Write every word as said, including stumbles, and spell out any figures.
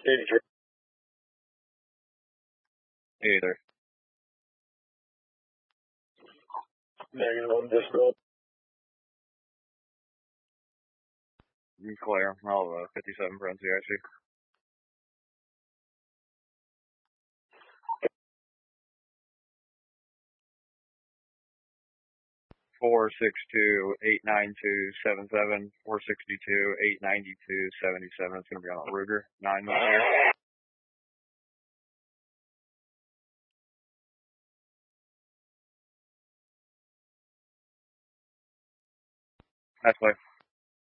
eighty-three. Either. Negative one, just built. You clear. I'll uh, fifty-seven for N C I C. Four six two eight nine two seven seven. Four sixty two eight ninety two seventy seven. It's gonna be on a Ruger nine millimeter. That's why.